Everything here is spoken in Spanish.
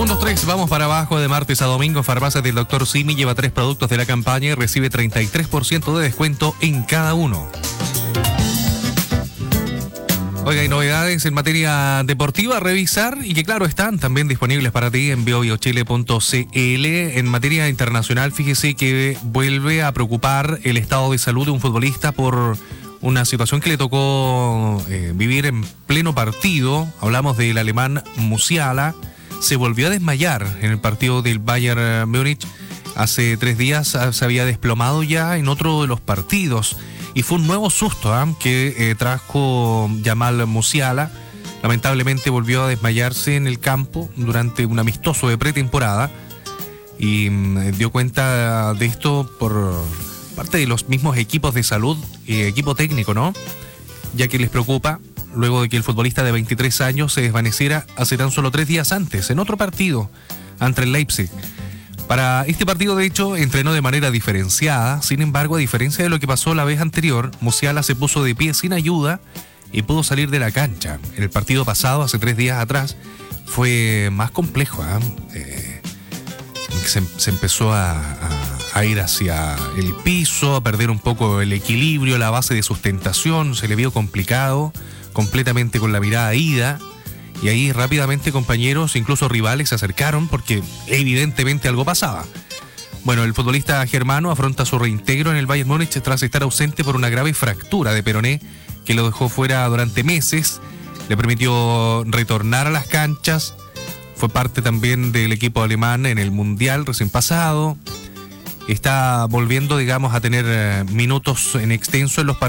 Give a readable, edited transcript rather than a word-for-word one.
2, 3, vamos para abajo. De martes a domingo, Farmacias del Dr. Simi lleva 3 productos de la campaña y recibe 33% de descuento en cada uno. Oiga, hay novedades en materia deportiva a revisar y que claro están también disponibles para ti en biobiochile.cl. En materia internacional, fíjese que vuelve a preocupar el estado de salud de un futbolista por una situación que le tocó vivir en pleno partido. Hablamos del alemán Musiala. Se volvió a desmayar en el partido del Bayern Múnich. Hace 3 días se había desplomado ya en otro de los partidos. Y fue un nuevo susto que trajo Jamal Musiala. Lamentablemente volvió a desmayarse en el campo durante un amistoso de pretemporada. Y dio cuenta de esto por parte de los mismos equipos de salud y equipo técnico, ¿no? Ya que les preocupa luego de que el futbolista de 23 años se desvaneciera hace tan solo 3 días antes, en otro partido, ante el Leipzig. Para este partido, de hecho, entrenó de manera diferenciada. Sin embargo, a diferencia de lo que pasó la vez anterior, Musiala se puso de pie sin ayuda y pudo salir de la cancha. En el partido pasado, hace 3 días atrás, fue más complejo. Se empezó a ir hacia el piso, a perder un poco el equilibrio, la base de sustentación. Se le vio complicado, completamente con la mirada ida. Y ahí rápidamente compañeros, incluso rivales, se acercaron porque evidentemente algo pasaba. Bueno, el futbolista germano afronta su reintegro en el Bayern Múnich tras estar ausente por una grave fractura de peroné que lo dejó fuera durante meses. Le permitió retornar a las canchas. Fue parte también del equipo alemán en el Mundial recién pasado. Está volviendo, digamos, a tener minutos en extenso en los partidos.